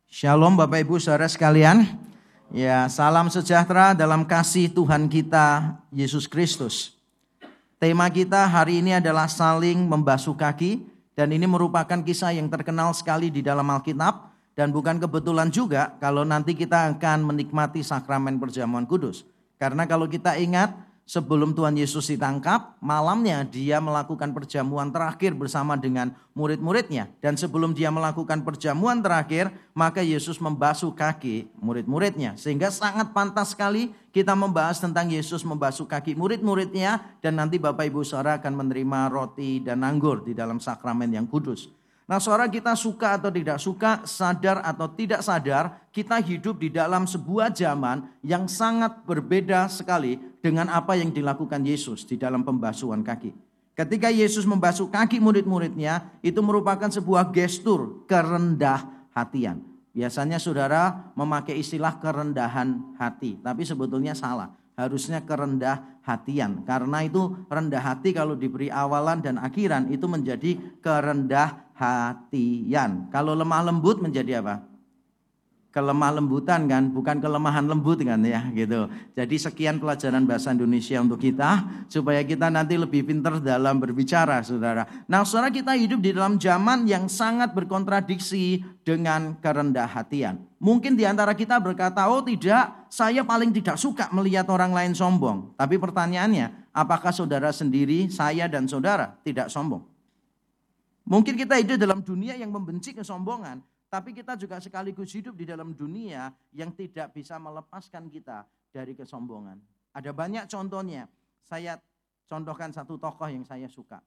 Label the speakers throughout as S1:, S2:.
S1: Shalom Bapak Ibu Saudara sekalian. Ya, salam sejahtera dalam kasih Tuhan kita Yesus Kristus. Tema kita hari ini adalah saling membasuh kaki, dan ini merupakan kisah yang terkenal sekali di dalam Alkitab, dan bukan kebetulan juga kalau nanti kita akan menikmati sakramen perjamuan kudus. Karena kalau kita ingat, sebelum Tuhan Yesus ditangkap, malamnya dia melakukan perjamuan terakhir bersama dengan murid-muridnya. Dan sebelum dia melakukan perjamuan terakhir, maka Yesus membasuh kaki murid-muridnya. Sehingga sangat pantas sekali kita membahas tentang Yesus membasuh kaki murid-muridnya. Dan nanti Bapak Ibu Saudara akan menerima roti dan anggur di dalam sakramen yang kudus. Nah, saudara, kita suka atau tidak suka, sadar atau tidak sadar, kita hidup di dalam sebuah zaman yang sangat berbeda sekali dengan apa yang dilakukan Yesus di dalam pembasuhan kaki. Ketika Yesus membasuh kaki murid-muridnya, itu merupakan sebuah gestur kerendah hatian. Biasanya saudara memakai istilah kerendahan hati, tapi sebetulnya salah. Harusnya kerendah hatian. Karena itu rendah hati kalau diberi awalan dan akhiran itu menjadi kerendah hatian. Kalau lemah lembut menjadi apa? Kelemah lembutan kan, bukan kelemahan lembut kan ya gitu. Jadi sekian pelajaran bahasa Indonesia untuk kita supaya kita nanti lebih pintar dalam berbicara, saudara. Nah, saudara, kita hidup di dalam zaman yang sangat berkontradiksi dengan kerendah hatian. Mungkin di antara kita berkata, oh tidak, saya paling tidak suka melihat orang lain sombong. Tapi pertanyaannya, apakah saudara sendiri, saya dan saudara tidak sombong? Mungkin kita hidup dalam dunia yang membenci kesombongan, tapi kita juga sekaligus hidup di dalam dunia yang tidak bisa melepaskan kita dari kesombongan. Ada banyak contohnya. Saya contohkan satu tokoh yang saya suka.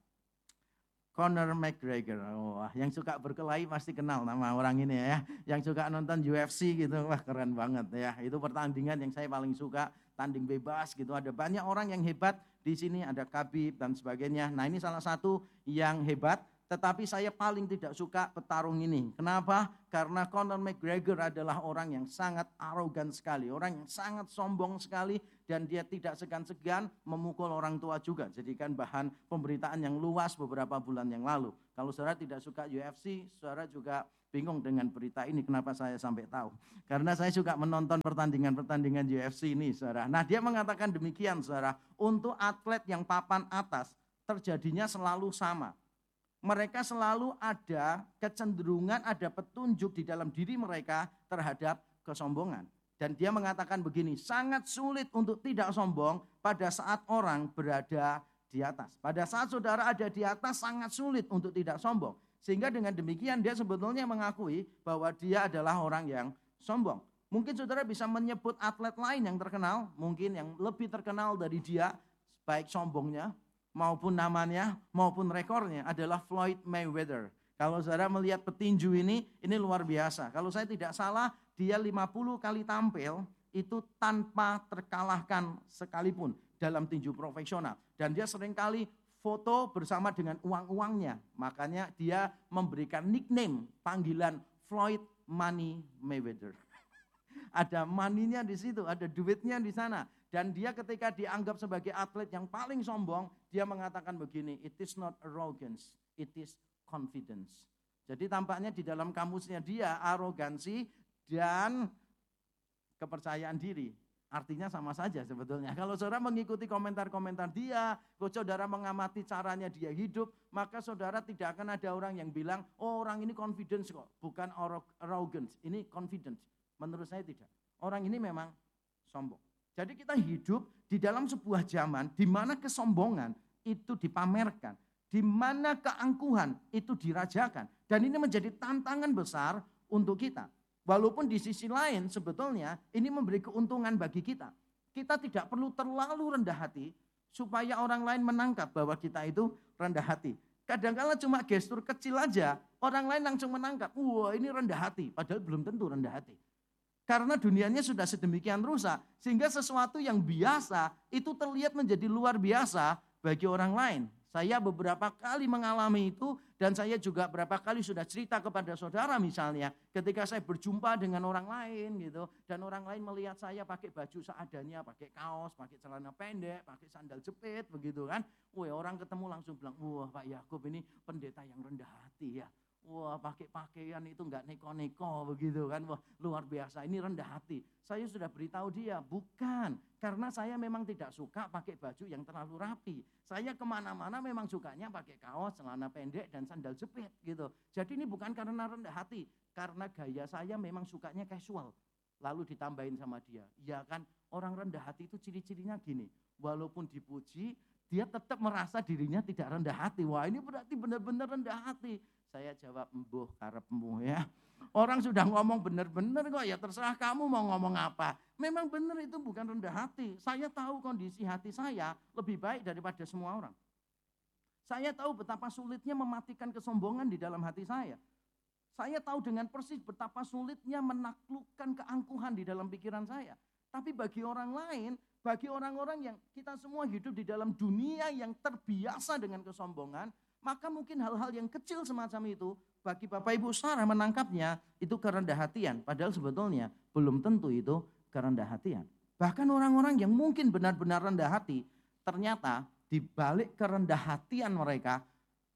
S1: Conor McGregor. Wah, yang suka berkelahi pasti kenal nama orang ini ya. Yang suka nonton UFC gitu, wah keren banget ya. Itu pertandingan yang saya paling suka, tanding bebas gitu. Ada banyak orang yang hebat di sini, ada Khabib dan sebagainya. Nah, ini salah satu yang hebat. Tetapi saya paling tidak suka petarung ini. Kenapa? Karena Conor McGregor adalah orang yang sangat arogan sekali. Orang yang sangat sombong sekali. Dan dia tidak segan-segan memukul orang tua juga. Jadikan bahan pemberitaan yang luas beberapa bulan yang lalu. Kalau saudara tidak suka UFC, saudara juga bingung dengan berita ini. Kenapa saya sampai tahu? Karena saya suka menonton pertandingan-pertandingan UFC ini, saudara. Nah, dia mengatakan demikian, saudara. Untuk atlet yang papan atas, terjadinya selalu sama. Mereka selalu ada kecenderungan, ada petunjuk di dalam diri mereka terhadap kesombongan. Dan dia mengatakan begini, sangat sulit untuk tidak sombong pada saat orang berada di atas. Pada saat saudara ada di atas, sangat sulit untuk tidak sombong. Sehingga dengan demikian dia sebetulnya mengakui bahwa dia adalah orang yang sombong. Mungkin saudara bisa menyebut atlet lain yang terkenal, mungkin yang lebih terkenal dari dia, baik sombongnya, maupun namanya, maupun rekornya adalah Floyd Mayweather. Kalau saudara melihat petinju ini luar biasa. Kalau saya tidak salah, dia 50 kali tampil itu tanpa terkalahkan sekalipun dalam tinju profesional. Dan dia seringkali foto bersama dengan uang-uangnya. Makanya dia memberikan nickname, panggilan Floyd Money Mayweather. Ada money-nya di situ, ada duitnya di sana. Dan dia ketika dianggap sebagai atlet yang paling sombong, dia mengatakan begini, it is not arrogance, it is confidence. Jadi tampaknya di dalam kamusnya dia arogansi dan kepercayaan diri. Artinya sama saja sebetulnya. Kalau saudara mengikuti komentar-komentar dia, kalau saudara mengamati caranya dia hidup, maka saudara tidak akan ada orang yang bilang, oh orang ini confidence kok, bukan arrogance, ini confidence. Menurut saya tidak. Orang ini memang sombong. Jadi kita hidup di dalam sebuah zaman di mana kesombongan itu dipamerkan, di mana keangkuhan itu dirajakan. Dan ini menjadi tantangan besar untuk kita. Walaupun di sisi lain sebetulnya ini memberi keuntungan bagi kita. Kita tidak perlu terlalu rendah hati supaya orang lain menangkap bahwa kita itu rendah hati. Kadang-kadang cuma gestur kecil aja, orang lain langsung menangkap, wah ini rendah hati, padahal belum tentu rendah hati. Karena dunianya sudah sedemikian rusak, sehingga sesuatu yang biasa itu terlihat menjadi luar biasa bagi orang lain. Saya beberapa kali mengalami itu, dan saya juga beberapa kali sudah cerita kepada saudara misalnya, ketika saya berjumpa dengan orang lain gitu, dan orang lain melihat saya pakai baju seadanya, pakai kaos, pakai celana pendek, pakai sandal jepit, begitu kan. Wah, orang ketemu langsung bilang, wah Pak Yakub ini pendeta yang rendah hati ya. Wah, pakai pakaian itu enggak neko-neko begitu kan. Wah, luar biasa, ini rendah hati. Saya sudah beritahu dia, bukan. Karena saya memang tidak suka pakai baju yang terlalu rapi. Saya kemana-mana memang sukanya pakai kaos, celana pendek, dan sandal jepit gitu. Jadi ini bukan karena rendah hati. Karena gaya saya memang sukanya casual. Lalu ditambahin sama dia. Ya kan, orang rendah hati itu ciri-cirinya gini. Walaupun dipuji, dia tetap merasa dirinya tidak rendah hati. Wah, ini berarti benar-benar rendah hati. Saya jawab, embuh karepmu ya. Orang sudah ngomong benar-benar kok, ya terserah kamu mau ngomong apa. Memang benar itu bukan rendah hati. Saya tahu kondisi hati saya lebih baik daripada semua orang. Saya tahu betapa sulitnya mematikan kesombongan di dalam hati saya. Saya tahu dengan persis betapa sulitnya menaklukkan keangkuhan di dalam pikiran saya. Tapi bagi orang lain, bagi orang-orang yang kita semua hidup di dalam dunia yang terbiasa dengan kesombongan, maka mungkin hal-hal yang kecil semacam itu, bagi Bapak Ibu saudara menangkapnya, itu kerendah hatian. Padahal sebetulnya belum tentu itu kerendah hatian. Bahkan orang-orang yang mungkin benar-benar rendah hati, ternyata di balik kerendah hatian mereka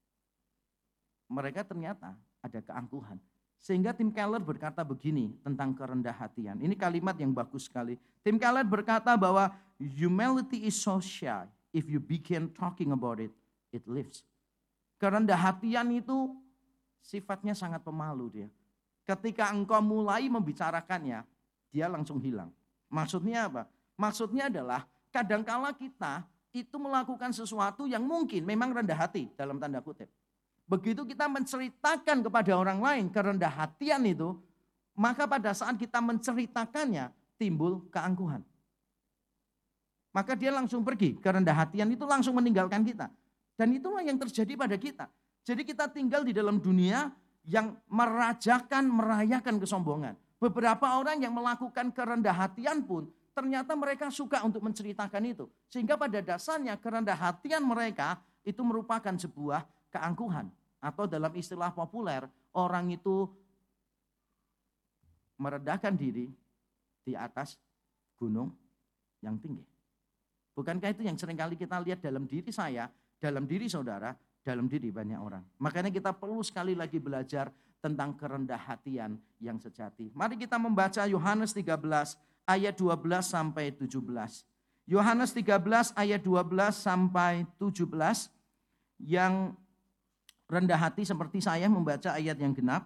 S1: ternyata ada keangkuhan. Sehingga Tim Keller berkata begini tentang kerendah hatian. Ini kalimat yang bagus sekali. Tim Keller berkata bahwa humility is so shy. If you begin talking about it, it lives. Kerendah hatian itu sifatnya sangat pemalu dia. Ketika engkau mulai membicarakannya, dia langsung hilang. Maksudnya apa? Maksudnya adalah kadangkala kita itu melakukan sesuatu yang mungkin memang rendah hati dalam tanda kutip. Begitu kita menceritakan kepada orang lain kerendah hatian itu, maka pada saat kita menceritakannya timbul keangkuhan. Maka dia langsung pergi, kerendah hatian itu langsung meninggalkan kita. Dan itulah yang terjadi pada kita. Jadi kita tinggal di dalam dunia yang merayakan kesombongan. Beberapa orang yang melakukan kerendah hatian pun ternyata mereka suka untuk menceritakan itu. Sehingga pada dasarnya kerendah hatian mereka itu merupakan sebuah keangkuhan. Atau dalam istilah populer, orang itu meredahkan diri di atas gunung yang tinggi. Bukankah itu yang seringkali kita lihat dalam diri saya, dalam diri saudara, dalam diri banyak orang. Makanya kita perlu sekali lagi belajar tentang kerendah hatian yang sejati. Mari kita membaca Yohanes 13 ayat 12 sampai 17. Yohanes 13 ayat 12 sampai 17. Yang rendah hati seperti saya membaca ayat yang genap.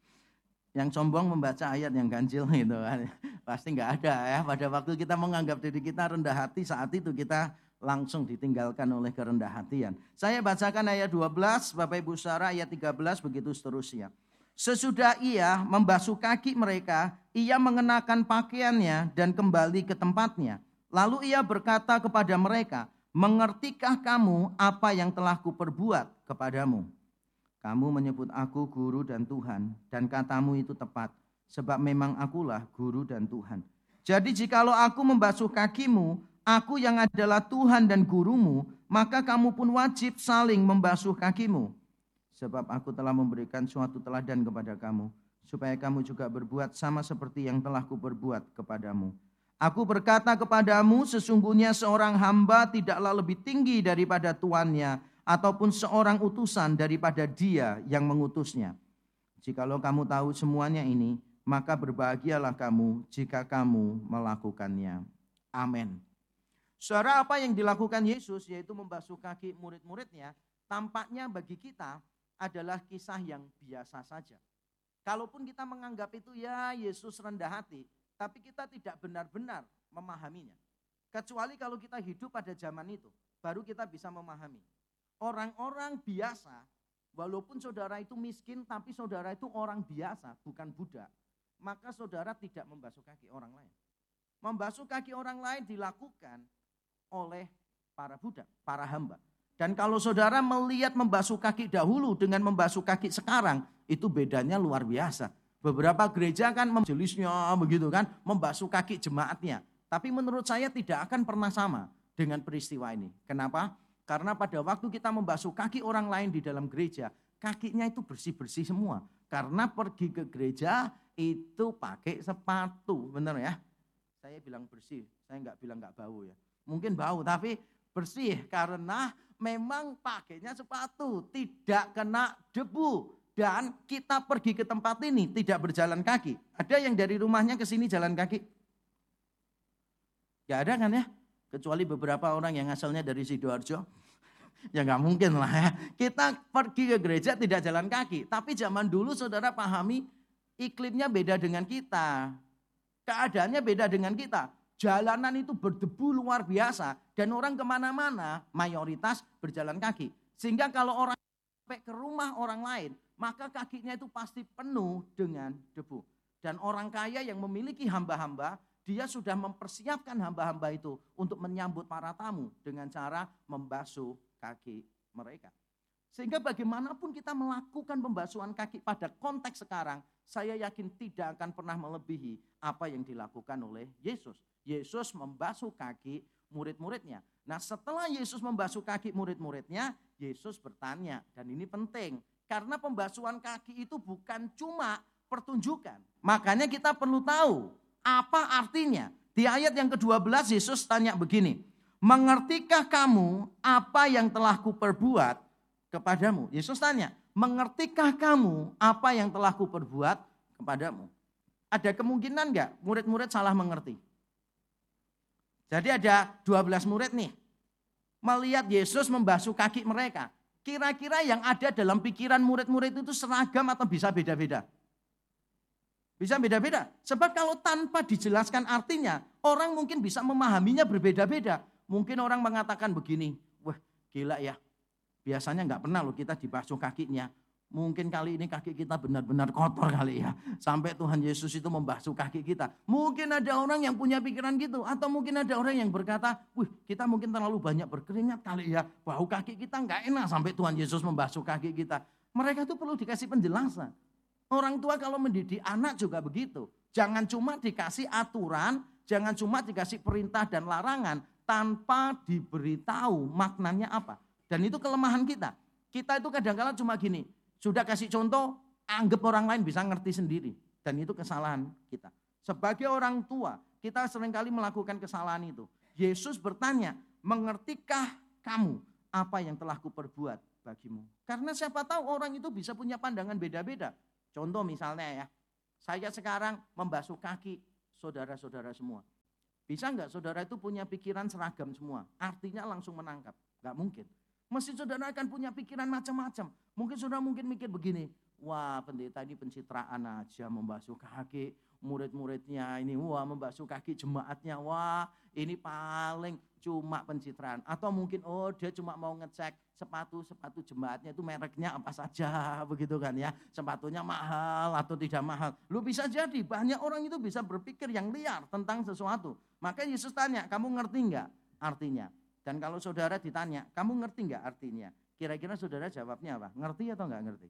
S1: Yang sombong membaca ayat yang ganjil gitu kan. Pasti enggak ada ya. Pada waktu kita menganggap diri kita rendah hati, saat itu kita langsung ditinggalkan oleh kerendah hatian. Saya bacakan ayat 12, Bapak Ibu saudara, ayat 13 begitu seterusnya. Sesudah ia membasuh kaki mereka, ia mengenakan pakaiannya dan kembali ke tempatnya. Lalu ia berkata kepada mereka, mengertikah kamu apa yang telah kuperbuat kepadamu? Kamu menyebut aku guru dan Tuhan, dan katamu itu tepat, sebab memang akulah guru dan Tuhan. Jadi jikalau aku membasuh kakimu, aku yang adalah Tuhan dan gurumu, maka kamu pun wajib saling membasuh kakimu. Sebab aku telah memberikan suatu teladan kepada kamu, supaya kamu juga berbuat sama seperti yang telah kuperbuat kepadamu. Aku berkata kepadamu, sesungguhnya seorang hamba tidaklah lebih tinggi daripada tuannya, ataupun seorang utusan daripada dia yang mengutusnya. Jikalau kamu tahu semuanya ini, maka berbahagialah kamu jika kamu melakukannya. Amin. Saudara, apa yang dilakukan Yesus yaitu membasuh kaki murid-muridnya, tampaknya bagi kita adalah kisah yang biasa saja. Kalaupun kita menganggap itu ya Yesus rendah hati, tapi kita tidak benar-benar memahaminya. Kecuali kalau kita hidup pada zaman itu, baru kita bisa memahami. Orang-orang biasa, walaupun saudara itu miskin, tapi saudara itu orang biasa, bukan budak, maka saudara tidak membasuh kaki orang lain. Membasuh kaki orang lain dilakukan oleh para budak, para hamba. Dan kalau saudara melihat membasuh kaki dahulu dengan membasuh kaki sekarang, itu bedanya luar biasa. Beberapa gereja kan majelisnya begitu kan, membasuh kaki jemaatnya. Tapi menurut saya tidak akan pernah sama dengan peristiwa ini. Kenapa? Karena pada waktu kita membasuh kaki orang lain di dalam gereja, kakinya itu bersih-bersih semua. Karena pergi ke gereja itu pakai sepatu, benar ya? Saya bilang bersih, saya nggak bilang nggak bau ya. Mungkin bau, tapi bersih karena memang pakainya sepatu, tidak kena debu. dan kita pergi ke tempat ini tidak berjalan kaki. Ada yang dari rumahnya ke sini jalan kaki? Gak ada kan ya? Kecuali beberapa orang yang asalnya dari Sidoarjo. Ya gak mungkin lah ya. Kita pergi ke gereja tidak jalan kaki. Tapi zaman dulu saudara pahami, iklimnya beda dengan kita. Keadaannya beda dengan kita. Jalanan itu berdebu luar biasa. Dan orang kemana-mana mayoritas berjalan kaki. Sehingga kalau orang sampai ke rumah orang lain, maka kakinya itu pasti penuh dengan debu. Dan orang kaya yang memiliki hamba-hamba, dia sudah mempersiapkan hamba-hamba itu untuk menyambut para tamu dengan cara membasuh kaki mereka. Sehingga bagaimanapun kita melakukan pembasuhan kaki pada konteks sekarang, saya yakin tidak akan pernah melebihi apa yang dilakukan oleh Yesus. Yesus membasuh kaki murid-muridnya. Nah, setelah Yesus membasuh kaki murid-muridnya, Yesus bertanya, dan ini penting. Karena pembasuhan kaki itu bukan cuma pertunjukan. Makanya kita perlu tahu apa artinya. Di ayat yang ke-12 Yesus tanya begini, mengertikah kamu apa yang telah kuperbuat kepadamu? Yesus tanya, mengertikah kamu apa yang telah kuperbuat kepadamu? Ada kemungkinan enggak murid-murid salah mengerti? Jadi ada 12 murid nih, melihat Yesus membasuh kaki mereka. Kira-kira yang ada dalam pikiran murid-murid itu seragam atau bisa beda-beda? Bisa beda-beda. Sebab kalau tanpa dijelaskan artinya, orang mungkin bisa memahaminya berbeda-beda. Mungkin orang mengatakan begini, wah gila ya, biasanya nggak pernah loh kita dibasuh kakinya. Mungkin kali ini kaki kita benar-benar kotor kali ya. Sampai Tuhan Yesus itu membasuh kaki kita. Mungkin ada orang yang punya pikiran gitu. Atau mungkin ada orang yang berkata, wih kita mungkin terlalu banyak berkeringat kali ya. Bau kaki kita nggak enak sampai Tuhan Yesus membasuh kaki kita. Mereka itu perlu dikasih penjelasan. Orang tua kalau mendidik anak juga begitu. Jangan cuma dikasih aturan, jangan cuma dikasih perintah dan larangan. Tanpa diberitahu maknanya apa. Dan itu kelemahan kita. Kita itu kadang-kadang cuma gini. Sudah kasih contoh, anggap orang lain bisa ngerti sendiri. Dan itu kesalahan kita. Sebagai orang tua, kita seringkali melakukan kesalahan itu. Yesus bertanya, mengertikah kamu apa yang telah kuperbuat bagimu? Karena siapa tahu orang itu bisa punya pandangan beda-beda. Contoh misalnya ya, saya sekarang membasuh kaki saudara-saudara semua. Bisa enggak saudara itu punya pikiran seragam semua? Artinya langsung menangkap. Enggak mungkin. Mesti saudara akan punya pikiran macam-macam. Mungkin saudara mikir begini, wah pendeta ini pencitraan aja membasuh kaki murid-muridnya ini, wah membasuh kaki jemaatnya, wah ini paling cuma pencitraan. Atau mungkin oh dia cuma mau ngecek sepatu jemaatnya itu mereknya apa saja begitu kan ya. Sepatunya mahal atau tidak mahal. Lu bisa jadi banyak orang itu bisa berpikir yang liar tentang sesuatu. Maka Yesus tanya, kamu ngerti enggak artinya? Dan kalau saudara ditanya, kamu ngerti enggak artinya? Kira-kira saudara jawabnya apa? Ngerti atau enggak ngerti?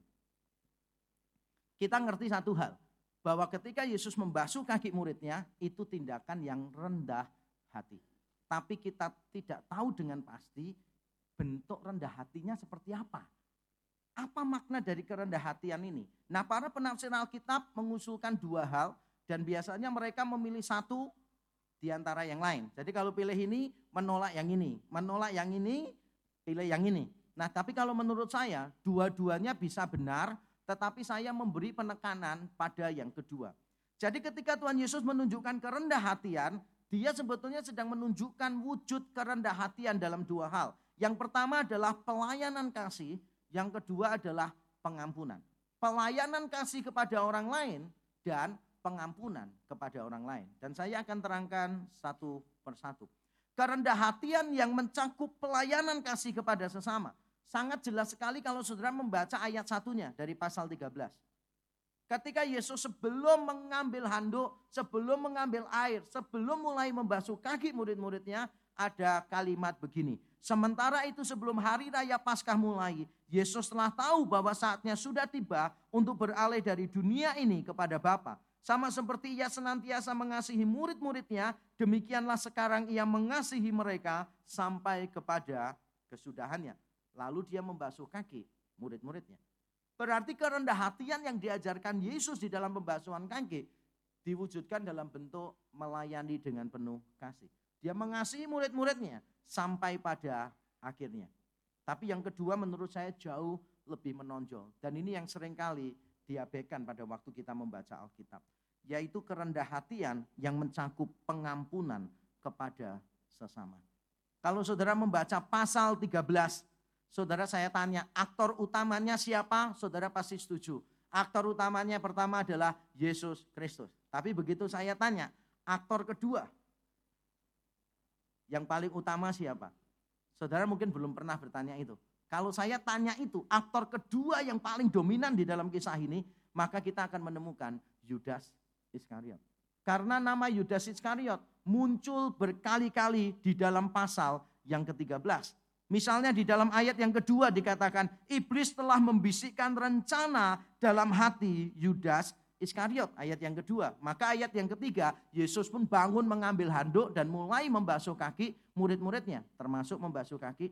S1: Kita ngerti satu hal, bahwa ketika Yesus membasuh kaki muridnya, itu tindakan yang rendah hati. Tapi kita tidak tahu dengan pasti bentuk rendah hatinya seperti apa. Apa makna dari kerendah hatian ini? Nah, para penafsir Alkitab mengusulkan dua hal, dan biasanya mereka memilih satu di antara yang lain. Jadi kalau pilih ini, menolak yang ini. Menolak yang ini, pilih yang ini. Nah tapi kalau menurut saya, dua-duanya bisa benar, tetapi saya memberi penekanan pada yang kedua. Jadi ketika Tuhan Yesus menunjukkan kerendah hatian, dia sebetulnya sedang menunjukkan wujud kerendah hatian dalam dua hal. Yang pertama adalah pelayanan kasih, yang kedua adalah pengampunan. Pelayanan kasih kepada orang lain dan pengampunan kepada orang lain. Dan saya akan terangkan satu persatu. Kerendah hatian yang mencakup pelayanan kasih kepada sesama. Sangat jelas sekali kalau saudara membaca ayat satunya dari pasal 13. Ketika Yesus sebelum mengambil handuk, sebelum mengambil air, sebelum mulai membasuh kaki murid-muridnya, ada kalimat begini. Sementara itu sebelum hari raya Paskah mulai, Yesus telah tahu bahwa saatnya sudah tiba untuk beralih dari dunia ini kepada Bapa. Sama seperti ia senantiasa mengasihi murid-muridnya, demikianlah sekarang ia mengasihi mereka sampai kepada kesudahannya. Lalu dia membasuh kaki murid-muridnya. Berarti kerendah hatian yang diajarkan Yesus di dalam pembasuhan kaki diwujudkan dalam bentuk melayani dengan penuh kasih. Dia mengasihi murid-muridnya sampai pada akhirnya. Tapi yang kedua menurut saya jauh lebih menonjol. Dan ini yang seringkali diabaikan pada waktu kita membaca Alkitab. Yaitu kerendah hatian yang mencakup pengampunan kepada sesama. Kalau saudara membaca pasal 13, saudara saya tanya, aktor utamanya siapa? Saudara pasti setuju. Aktor utamanya pertama adalah Yesus Kristus. Tapi begitu saya tanya, aktor kedua yang paling utama siapa? Saudara mungkin belum pernah bertanya itu. Kalau saya tanya itu, aktor kedua yang paling dominan di dalam kisah ini, maka kita akan menemukan Yudas Iskariot. Karena nama Yudas Iskariot muncul berkali-kali di dalam pasal yang ke-13. Misalnya di dalam ayat yang kedua dikatakan, iblis telah membisikkan rencana dalam hati Yudas Iskariot. Ayat yang kedua. Maka ayat yang ketiga, Yesus pun bangun mengambil handuk dan mulai membasuh kaki murid-muridnya. Termasuk membasuh kaki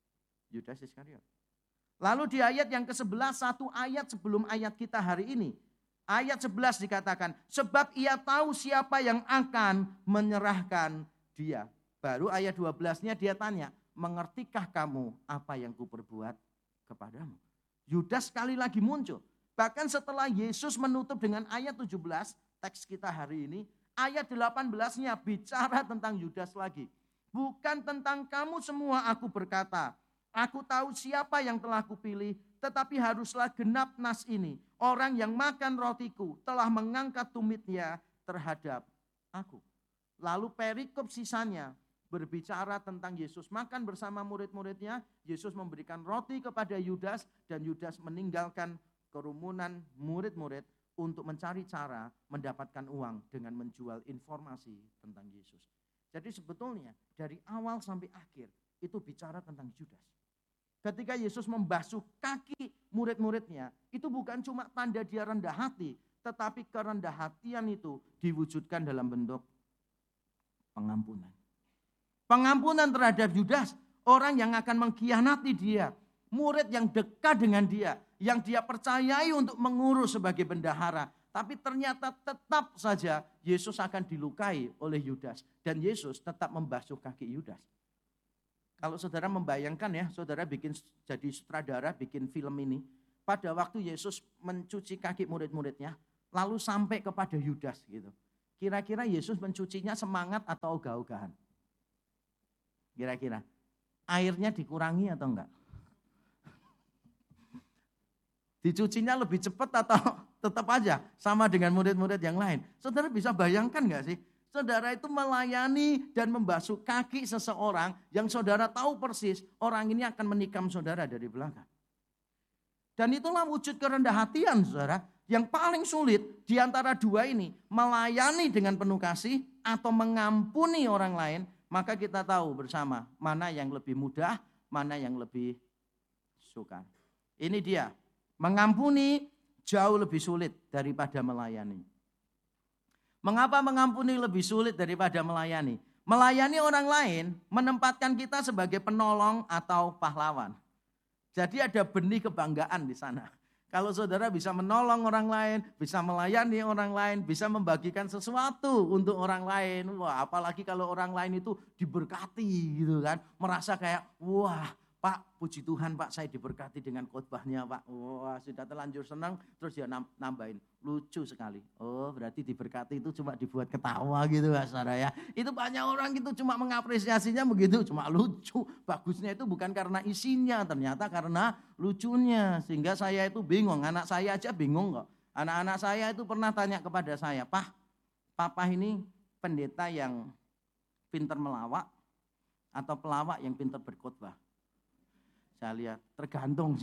S1: Yudas Iskariot. Lalu di ayat yang ke-11, satu ayat sebelum ayat kita hari ini. Ayat 11 dikatakan, sebab ia tahu siapa yang akan menyerahkan dia. Baru ayat 12-nya dia tanya, mengertikah kamu apa yang kuperbuat kepadamu? Yudas sekali lagi muncul. Bahkan setelah Yesus menutup dengan ayat 17, teks kita hari ini, ayat 18-nya bicara tentang Yudas lagi. Bukan tentang kamu semua aku berkata, aku tahu siapa yang telah kupilih, tetapi haruslah genap nas ini. Orang yang makan rotiku telah mengangkat tumitnya terhadap aku. Lalu perikop sisanya berbicara tentang Yesus makan bersama murid-muridnya. Yesus memberikan roti kepada Yudas dan Yudas meninggalkan kerumunan murid-murid untuk mencari cara mendapatkan uang dengan menjual informasi tentang Yesus. Jadi sebetulnya dari awal sampai akhir itu bicara tentang Yudas. Ketika Yesus membasuh kaki murid-muridnya, itu bukan cuma tanda dia rendah hati, tetapi kerendah hatian itu diwujudkan dalam bentuk pengampunan. Pengampunan terhadap Yudas, orang yang akan mengkhianati dia, murid yang dekat dengan dia, yang dia percayai untuk mengurus sebagai bendahara. Tapi ternyata tetap saja Yesus akan dilukai oleh Yudas. Dan Yesus tetap membasuh kaki Yudas. Kalau saudara membayangkan ya, saudara jadi sutradara, bikin film ini. Pada waktu Yesus mencuci kaki murid-muridnya, lalu sampai kepada Yudas gitu. Kira-kira Yesus mencucinya semangat atau ogah-ogahan? Kira-kira. Airnya dikurangi atau enggak? Dicucinya lebih cepat atau tetap aja sama dengan murid-murid yang lain? Saudara bisa bayangkan enggak sih? Saudara itu melayani dan membasuh kaki seseorang yang saudara tahu persis orang ini akan menikam saudara dari belakang. Dan itulah wujud kerendah hatian saudara yang paling sulit di antara dua ini. Melayani dengan penuh kasih atau mengampuni orang lain. Maka kita tahu bersama mana yang lebih mudah, mana yang lebih sukar. Ini dia, mengampuni jauh lebih sulit daripada melayani. Mengapa mengampuni lebih sulit daripada melayani? Melayani orang lain menempatkan kita sebagai penolong atau pahlawan. Jadi ada benih kebanggaan di sana. Kalau saudara bisa menolong orang lain, bisa melayani orang lain, bisa membagikan sesuatu untuk orang lain. Wah, apalagi kalau orang lain itu diberkati gitu kan. Merasa kayak, wah Pak, puji Tuhan Pak, saya diberkati dengan khotbahnya Pak. Wah, sudah terlanjur senang, terus dia nambahin. Lucu sekali. Oh, berarti diberkati itu cuma dibuat ketawa gitu ya saudara ya. Itu banyak orang itu cuma mengapresiasinya begitu, cuma lucu. Bagusnya itu bukan karena isinya, ternyata karena lucunya. Sehingga saya itu bingung, anak saya aja bingung kok. Anak-anak saya itu pernah tanya kepada saya, Pak, Papa ini pendeta yang pintar melawak atau pelawak yang pintar berkhotbah? Saya lihat tergantung.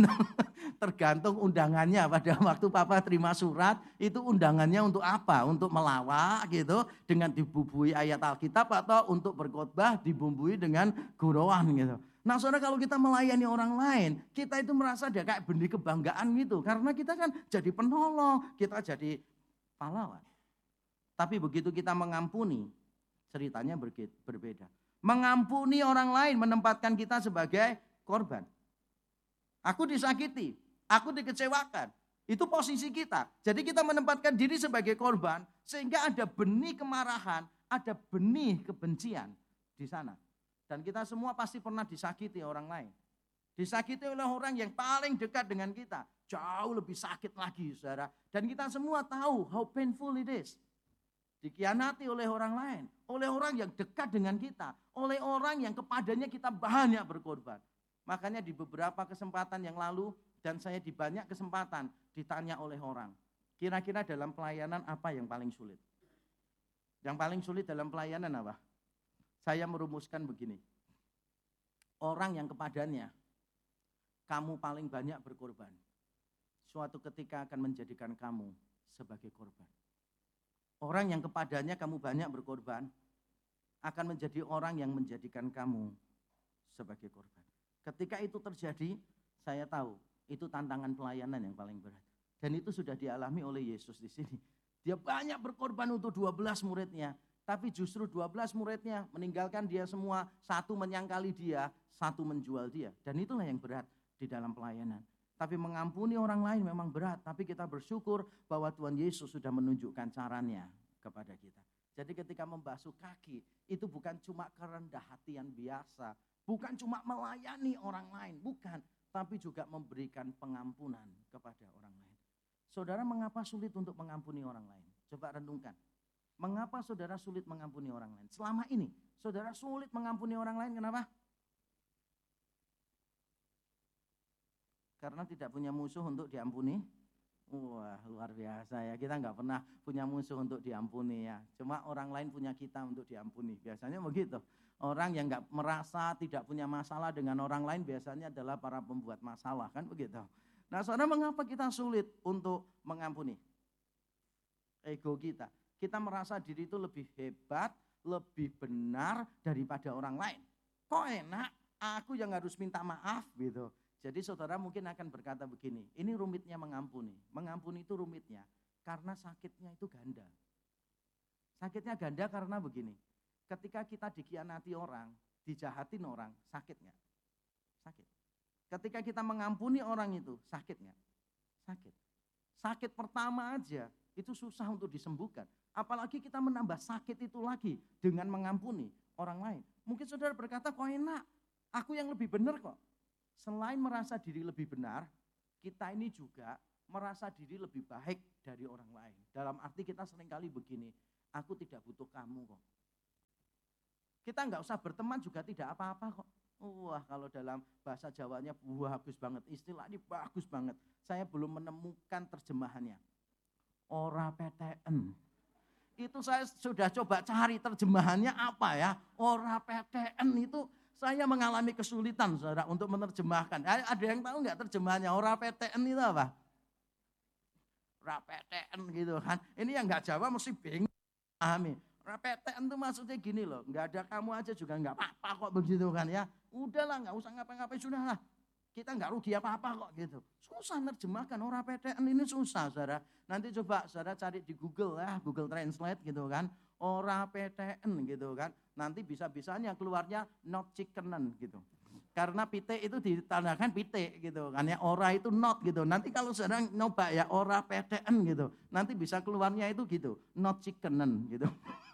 S1: Tergantung undangannya. Pada waktu Papa terima surat, itu undangannya untuk apa? Untuk melawak gitu, dengan dibumbui ayat Alkitab, atau untuk berkhotbah dibumbui dengan gurauan gitu. Nah saudara, kalau kita melayani orang lain, kita itu merasa dia kayak benih kebanggaan gitu. Karena kita kan jadi penolong, kita jadi pahlawan. Tapi begitu kita mengampuni, ceritanya berbeda. Mengampuni orang lain menempatkan kita sebagai korban. Aku disakiti, aku dikecewakan. Itu posisi kita. Jadi kita menempatkan diri sebagai korban sehingga ada benih kemarahan, ada benih kebencian di sana. Dan kita semua pasti pernah disakiti orang lain. Disakiti oleh orang yang paling dekat dengan kita. Jauh lebih sakit lagi, saudara. Dan kita semua tahu how painful it is. Dikhianati oleh orang lain. Oleh orang yang dekat dengan kita. Oleh orang yang kepadanya kita banyak berkorban. Makanya di beberapa kesempatan yang lalu, dan saya di banyak kesempatan ditanya oleh orang. Kira-kira dalam pelayanan apa yang paling sulit? Yang paling sulit dalam pelayanan apa? Saya merumuskan begini. Orang yang kepadanya kamu paling banyak berkorban, suatu ketika akan menjadikan kamu sebagai korban. Orang yang kepadanya kamu banyak berkorban, akan menjadi orang yang menjadikan kamu sebagai korban. Ketika itu terjadi, saya tahu itu tantangan pelayanan yang paling berat. Dan itu sudah dialami oleh Yesus di sini. Dia banyak berkorban untuk 12 muridnya, tapi justru 12 muridnya meninggalkan dia semua, satu menyangkali dia, satu menjual dia. Dan itulah yang berat di dalam pelayanan. Tapi mengampuni orang lain memang berat, tapi kita bersyukur bahwa Tuhan Yesus sudah menunjukkan caranya kepada kita. Jadi ketika membasuh kaki, itu bukan cuma kerendah hatian biasa, bukan cuma melayani orang lain, bukan, tapi juga memberikan pengampunan kepada orang lain. Saudara, mengapa sulit untuk mengampuni orang lain? Coba renungkan. Mengapa saudara sulit mengampuni orang lain? Selama ini, saudara sulit mengampuni orang lain, kenapa? Karena tidak punya musuh untuk diampuni. Wah, luar biasa ya. Kita nggak pernah punya musuh untuk diampuni ya. Cuma orang lain punya kita untuk diampuni. Biasanya begitu. Orang yang nggak merasa tidak punya masalah dengan orang lain biasanya adalah para pembuat masalah, kan begitu. Nah, saudara, mengapa kita sulit untuk mengampuni? Ego kita. Kita merasa diri itu lebih hebat, lebih benar daripada orang lain. Kok enak? Aku yang harus minta maaf gitu. Jadi saudara mungkin akan berkata begini, ini rumitnya mengampuni. Mengampuni itu rumitnya karena sakitnya itu ganda. Sakitnya ganda karena begini, ketika kita dikhianati orang, dijahatin orang, sakit nggak? Sakit. Ketika kita mengampuni orang itu, sakit nggak? Sakit. Sakit pertama aja itu susah untuk disembuhkan. Apalagi kita menambah sakit itu lagi dengan mengampuni orang lain. Mungkin saudara berkata, kok enak, aku yang lebih benar kok. Selain merasa diri lebih benar, kita ini juga merasa diri lebih baik dari orang lain. Dalam arti kita seringkali begini, aku tidak butuh kamu kok. Kita nggak usah berteman juga tidak apa-apa kok. Wah, kalau dalam bahasa Jawanya bagus banget, istilah ini bagus banget. Saya belum menemukan terjemahannya. Ora PTN. Itu saya sudah coba cari terjemahannya apa ya. Ora PTN itu saya mengalami kesulitan, saudara, untuk menerjemahkan. Ada yang tahu nggak terjemahannya? Ora PTN itu apa? Ora PTN gitu kan. Ini yang nggak Jawa mesti bingung pahami. Ora PTN itu maksudnya gini loh, nggak ada kamu aja juga nggak apa-apa kok begitu kan ya. Udahlah, nggak usah ngapa-ngapain, sudahlah. Kita nggak rugi apa-apa kok gitu. Susah menerjemahkan, ora PTN ini susah, saudara. Nanti coba saudara cari di Google ya, Google Translate gitu kan. Ora PTN gitu kan. Nanti bisa-bisanya keluarnya not chickenen gitu. Karena pite itu ditandakan pite gitu kan ya. Ora itu not gitu. Nanti kalau saudara nyoba ya ora PTN gitu. Nanti bisa keluarnya itu gitu. Not chickenen gitu.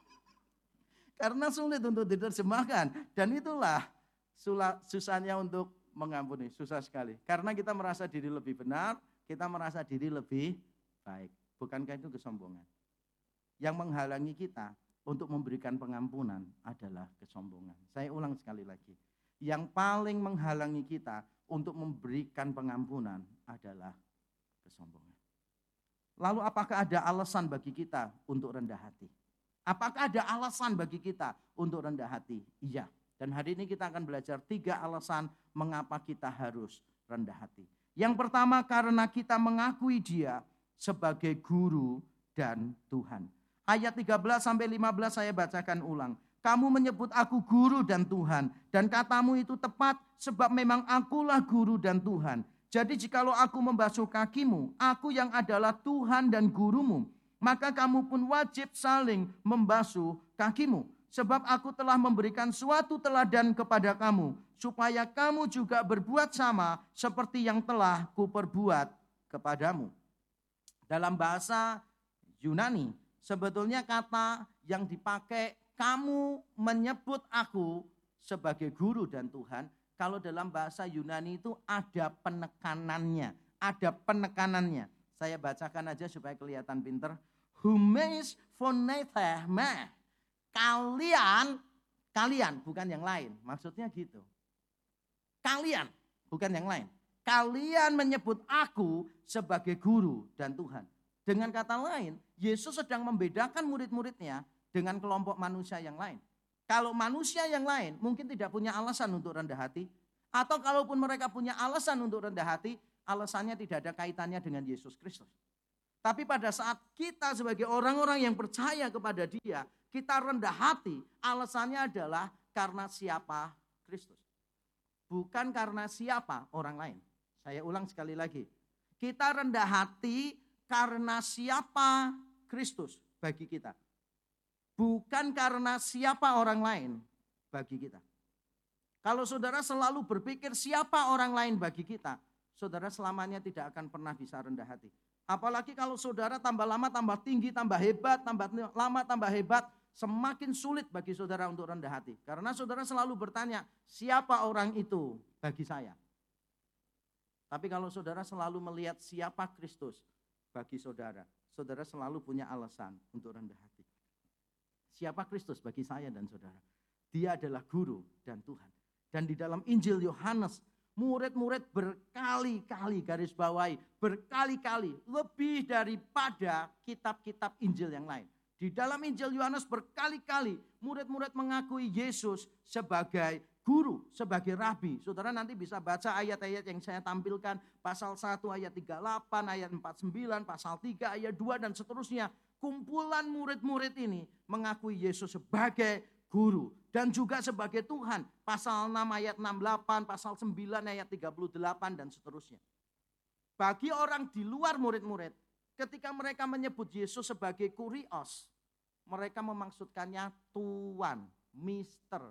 S1: Karena sulit untuk diterjemahkan. Dan itulah susahnya untuk mengampuni. Susah sekali. Karena kita merasa diri lebih benar. Kita merasa diri lebih baik. Bukankah itu kesombongan? Yang menghalangi kita untuk memberikan pengampunan adalah kesombongan. Saya ulang sekali lagi. Yang paling menghalangi kita untuk memberikan pengampunan adalah kesombongan. Lalu apakah ada alasan bagi kita untuk rendah hati? Apakah ada alasan bagi kita untuk rendah hati? Iya. Dan hari ini kita akan belajar 3 alasan mengapa kita harus rendah hati. Yang pertama, karena kita mengakui Dia sebagai guru dan Tuhan. Ayat 13 sampai 15 saya bacakan ulang. Kamu menyebut aku guru dan Tuhan, dan katamu itu tepat sebab memang akulah guru dan Tuhan. Jadi jikalau aku membasuh kakimu, aku yang adalah Tuhan dan gurumu, maka kamu pun wajib saling membasuh kakimu. Sebab aku telah memberikan suatu teladan kepada kamu, supaya kamu juga berbuat sama seperti yang telah kuperbuat kepadamu. Dalam bahasa Yunani, sebetulnya kata yang dipakai kamu menyebut aku sebagai guru dan Tuhan Kalau dalam bahasa Yunani itu ada penekanannya. Ada penekanannya. Saya bacakan aja supaya kelihatan pinter. Humeis phonetheme. Kalian bukan yang lain. Maksudnya gitu. Kalian bukan yang lain. Kalian menyebut aku sebagai guru dan Tuhan. Dengan kata lain, Yesus sedang membedakan murid-muridnya dengan kelompok manusia yang lain. Kalau manusia yang lain mungkin tidak punya alasan untuk rendah hati. Atau kalaupun mereka punya alasan untuk rendah hati, alasannya tidak ada kaitannya dengan Yesus Kristus. Tapi pada saat kita sebagai orang-orang yang percaya kepada Dia, kita rendah hati, alasannya adalah karena siapa Kristus. Bukan karena siapa orang lain. Saya ulang sekali lagi. Kita rendah hati karena siapa Kristus bagi kita. Bukan karena siapa orang lain bagi kita. Kalau saudara selalu berpikir siapa orang lain bagi kita, saudara selamanya tidak akan pernah bisa rendah hati. Apalagi kalau saudara tambah lama tambah tinggi, tambah hebat, tambah lama tambah hebat, semakin sulit bagi saudara untuk rendah hati. Karena saudara selalu bertanya, siapa orang itu bagi saya? Tapi kalau saudara selalu melihat siapa Kristus bagi saudara, saudara selalu punya alasan untuk rendah hati. Siapa Kristus bagi saya dan saudara? Dia adalah guru dan Tuhan. Dan di dalam Injil Yohanes, murid-murid berkali-kali garis bawahi, berkali-kali lebih daripada kitab-kitab Injil yang lain. Di dalam Injil Yohanes berkali-kali murid-murid mengakui Yesus sebagai guru, sebagai rabi. Saudara nanti bisa baca ayat-ayat yang saya tampilkan, pasal 1 ayat 38, ayat 49, pasal 3 ayat 2 dan seterusnya. Kumpulan murid-murid ini mengakui Yesus sebagai guru dan juga sebagai Tuhan. Pasal 6 ayat 68, pasal 9 ayat 38 dan seterusnya. Bagi orang di luar murid-murid, ketika mereka menyebut Yesus sebagai kurios, mereka memaksudkannya Tuan, Mister,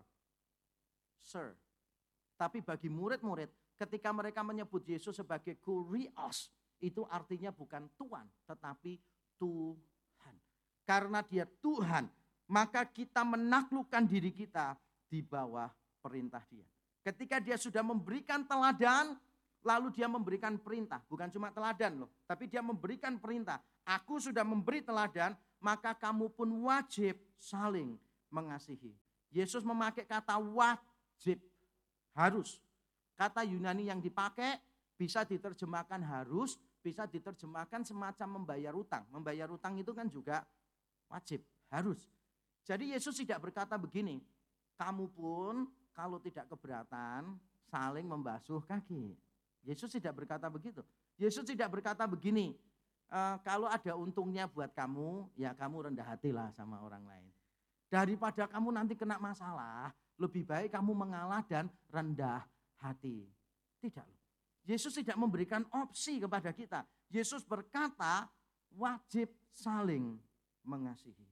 S1: Sir. Tapi bagi murid-murid, ketika mereka menyebut Yesus sebagai kurios, itu artinya bukan Tuan, tetapi Tuhan. Karena dia Tuhan, maka kita menaklukkan diri kita di bawah perintah dia. Ketika dia sudah memberikan teladan, lalu dia memberikan perintah. Bukan cuma teladan loh, tapi dia memberikan perintah. Aku sudah memberi teladan, maka kamu pun wajib saling mengasihi. Yesus memakai kata wajib, harus. Kata Yunani yang dipakai bisa diterjemahkan harus, bisa diterjemahkan semacam membayar utang. Membayar utang itu kan juga wajib, harus. Jadi Yesus tidak berkata begini, kamu pun kalau tidak keberatan saling membasuh kaki. Yesus tidak berkata begitu. Yesus tidak berkata begini, kalau ada untungnya buat kamu, ya kamu rendah hatilah sama orang lain. Daripada kamu nanti kena masalah, lebih baik kamu mengalah dan rendah hati. Tidak. Yesus tidak memberikan opsi kepada kita. Yesus berkata wajib saling mengasihi.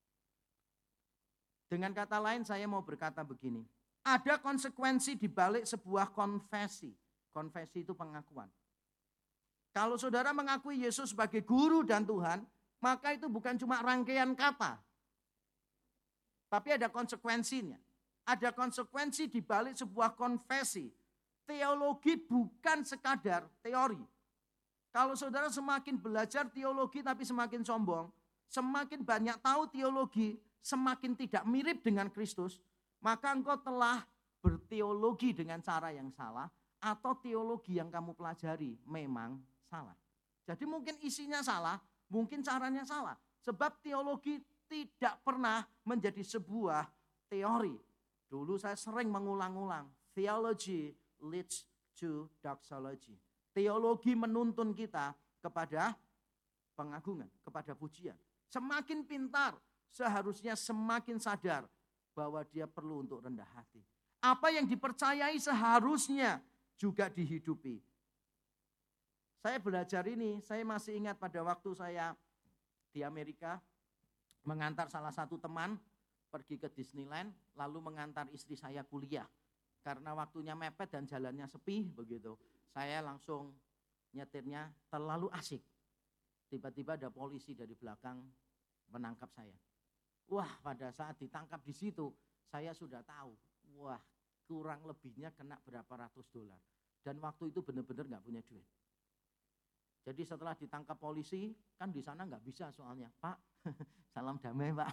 S1: Dengan kata lain saya mau berkata begini. Ada konsekuensi di balik sebuah konfesi. Konfesi itu pengakuan. Kalau saudara mengakui Yesus sebagai guru dan Tuhan, maka itu bukan cuma rangkaian kata. Tapi ada konsekuensinya. Ada konsekuensi di balik sebuah konfesi. Teologi bukan sekadar teori. Kalau saudara semakin belajar teologi tapi semakin sombong, semakin banyak tahu teologi, semakin tidak mirip dengan Kristus, maka engkau telah berteologi dengan cara yang salah, atau teologi yang kamu pelajari memang salah. Jadi mungkin isinya salah, mungkin caranya salah. Sebab teologi tidak pernah menjadi sebuah teori. Dulu saya sering mengulang-ulang, theology leads to doxology. Teologi menuntun kita kepada pengagungan, kepada pujian. Semakin pintar, seharusnya semakin sadar bahwa dia perlu untuk rendah hati. Apa yang dipercayai seharusnya juga dihidupi. Saya belajar ini, saya masih ingat pada waktu saya di Amerika, mengantar salah satu teman pergi ke Disneyland, lalu mengantar istri saya kuliah. Karena waktunya mepet dan jalannya sepi begitu. Saya langsung nyetirnya terlalu asik. Tiba-tiba ada polisi dari belakang menangkap saya. Wah, pada saat ditangkap di situ, saya sudah tahu. Wah, kurang lebihnya kena berapa ratus dolar. Dan waktu itu benar-benar nggak punya duit. Jadi setelah ditangkap polisi, kan di sana nggak bisa soalnya, Pak, salam damai Pak.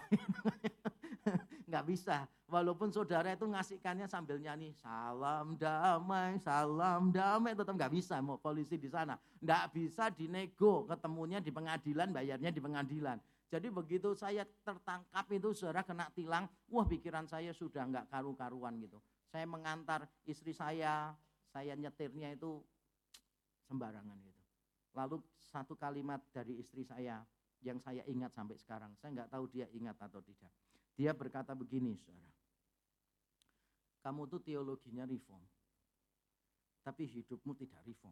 S1: Nggak bisa, walaupun saudara itu ngasihkannya sambil nyanyi, salam damai, tetap nggak bisa mau polisi di sana. Nggak bisa dinego, ketemunya di pengadilan, bayarnya di pengadilan. Jadi begitu saya tertangkap itu saudara kena tilang, wah pikiran saya sudah nggak karu-karuan gitu. Saya mengantar istri saya nyetirnya itu sembarangan gitu. Lalu satu kalimat dari istri saya yang saya ingat sampai sekarang. Saya nggak tahu dia ingat atau tidak. Dia berkata begini, saudara. Kamu tuh teologinya reform. Tapi hidupmu tidak reform.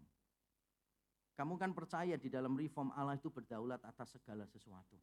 S1: Kamu kan percaya di dalam reform Allah itu berdaulat atas segala sesuatu.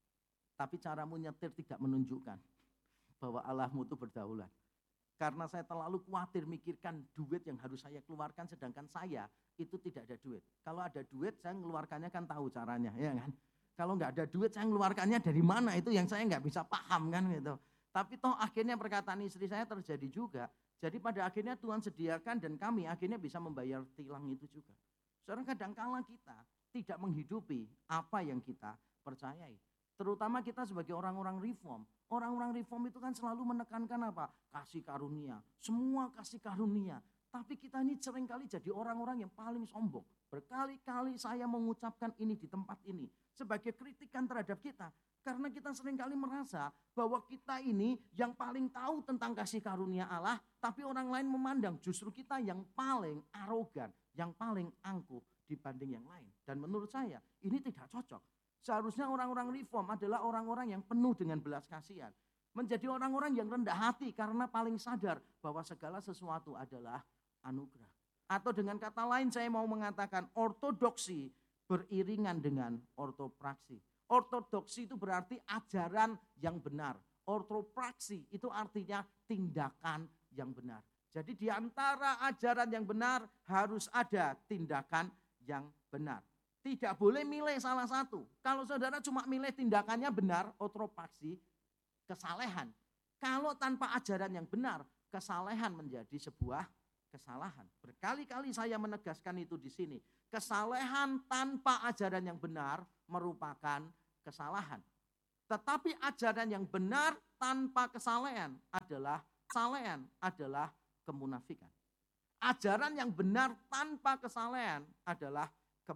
S1: Tapi caramu nyetir tidak menunjukkan bahwa Allahmu itu berdaulat. Karena saya terlalu khawatir mikirkan duit yang harus saya keluarkan, sedangkan saya itu tidak ada duit. Kalau ada duit, saya mengeluarkannya kan tahu caranya, ya kan? Kalau nggak ada duit, saya mengeluarkannya dari mana, itu yang saya nggak bisa paham kan gitu. Tapi toh akhirnya perkataan istri saya terjadi juga. Jadi pada akhirnya Tuhan sediakan dan kami akhirnya bisa membayar tilang itu juga. Saudara, kadangkala kita tidak menghidupi apa yang kita percayai. Terutama kita sebagai orang-orang reform. Orang-orang reform itu kan selalu menekankan apa? Kasih karunia. Semua kasih karunia. Tapi kita ini seringkali jadi orang-orang yang paling sombong. Berkali-kali saya mengucapkan ini di tempat ini. Sebagai kritikan terhadap kita. Karena kita seringkali merasa bahwa kita ini yang paling tahu tentang kasih karunia Allah. Tapi orang lain memandang justru kita yang paling arogan. Yang paling angkuh dibanding yang lain. Dan menurut saya ini tidak cocok. Seharusnya orang-orang reform adalah orang-orang yang penuh dengan belas kasihan. Menjadi orang-orang yang rendah hati karena paling sadar bahwa segala sesuatu adalah anugerah. Atau dengan kata lain saya mau mengatakan ortodoksi beriringan dengan ortopraksi. Ortodoksi itu berarti ajaran yang benar. Ortopraksi itu artinya tindakan yang benar. Jadi di antara ajaran yang benar harus ada tindakan yang benar. Tidak boleh milih salah satu. Kalau saudara cuma milih tindakannya benar, ortopraksi, kesalehan. Kalau tanpa ajaran yang benar, kesalehan menjadi sebuah kesalahan. Berkali-kali saya menegaskan itu di sini. Kesalehan tanpa ajaran yang benar merupakan kesalahan. Tetapi ajaran yang benar tanpa kesalehan adalah kemunafikan. Ajaran yang benar tanpa kesalehan adalah